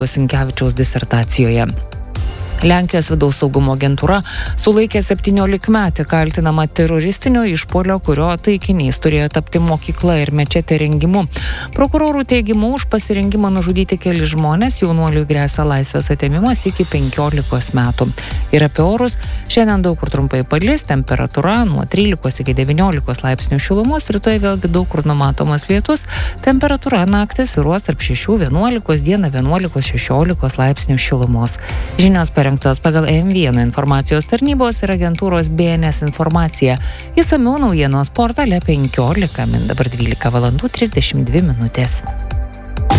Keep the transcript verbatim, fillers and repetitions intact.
Sinkevičiaus disertacijoje. Lenkijos vidaus saugumo agentūra sulaikė septyniolikmetį kaltinamą teroristinio išpuolio, kurio taikinys turėjo tapti mokykla ir mečetė rengimu. Prokurorų teigimu už pasirengimą nužudyti keli žmonės jaunuoliui gresia laisvės atėmimas iki penkiolikos metų. Ir apie orus, šiandien daug kur trumpai palis, temperatūra nuo trylikos iki devyniolikos laipsnių šilumos, rytoj vėlgi daug kur numatomas lietus, temperatūra naktį svyruos tarp šešių vienuolikos, dieną vienuolikos šešiolikos laipsnių šilumos. Žinios parengtos pagal M vienas informacijos tarnybos ir agentūros B N S informacija. Išsamiau naujienos portale penkiolika min, dabar dvylika valandų trisdešimt dvi minutės.